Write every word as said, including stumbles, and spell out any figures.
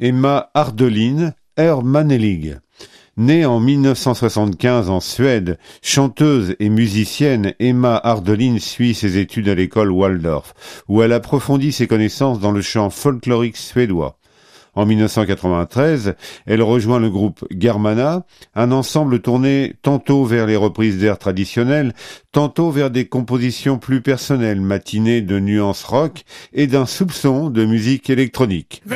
Emma Ardelin Hermanelig. Née en mille neuf cent soixante-quinze en Suède, chanteuse et musicienne, Emma Ardelin suit ses études à l'école Waldorf, où elle approfondit ses connaissances dans le chant folklorique suédois. En mille neuf cent quatre-vingt-treize, elle rejoint le groupe Germana, un ensemble tourné tantôt vers les reprises d'airs traditionnels, tantôt vers des compositions plus personnelles, matinées de nuances rock et d'un soupçon de musique électronique.